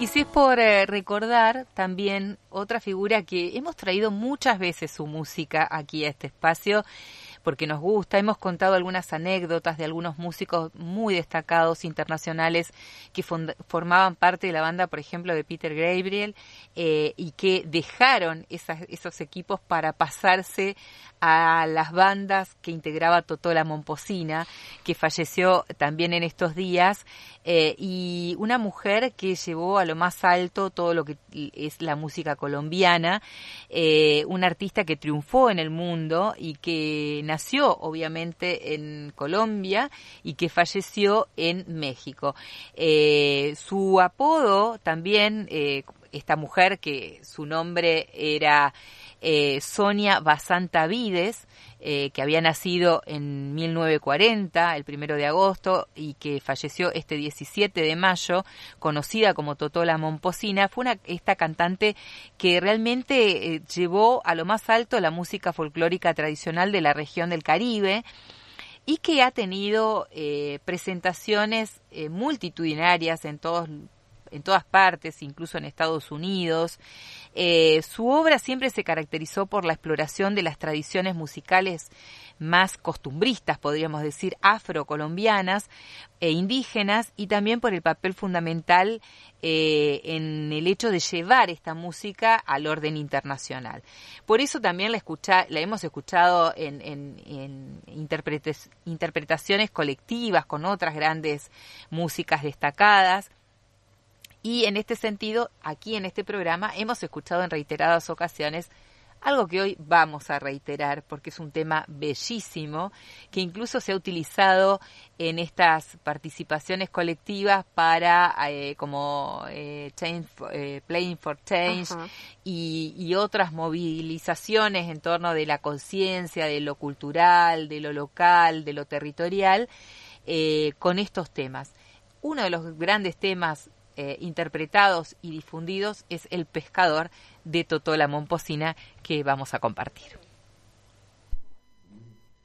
Y si es por recordar también otra figura que hemos traído muchas veces su música aquí a este espacio, porque nos gusta, hemos contado algunas anécdotas de algunos músicos muy destacados internacionales que formaban parte de la banda, por ejemplo, de Peter Gabriel, y que dejaron esos equipos para pasarse a las bandas que integraba Totò La Momposina, que falleció también en estos días, y una mujer que llevó a lo más alto todo lo que es la música colombiana, una artista que triunfó en el mundo y que nació obviamente en Colombia y que falleció en México. Su apodo también, esta mujer que su nombre era Sonia Basanta Vides, que había nacido en 1940, el 1 de agosto, y que falleció este 17 de mayo, conocida como Totò La Momposina, fue esta cantante que realmente llevó a lo más alto la música folclórica tradicional de la región del Caribe, y que ha tenido presentaciones multitudinarias en todas partes, incluso en Estados Unidos. Su obra siempre se caracterizó por la exploración de las tradiciones musicales más costumbristas, podríamos decir, afrocolombianas e indígenas, y también por el papel fundamental en el hecho de llevar esta música al orden internacional. Por eso también la hemos escuchado en interpretaciones colectivas con otras grandes músicas destacadas. Y en este sentido, aquí en este programa hemos escuchado en reiteradas ocasiones algo que hoy vamos a reiterar porque es un tema bellísimo que incluso se ha utilizado en estas participaciones colectivas para como Playing for Change y otras movilizaciones en torno de la conciencia, de lo cultural, de lo local, de lo territorial, con estos temas. Uno de los grandes temas interpretados y difundidos es El Pescador de Totò La Momposina, que vamos a compartir.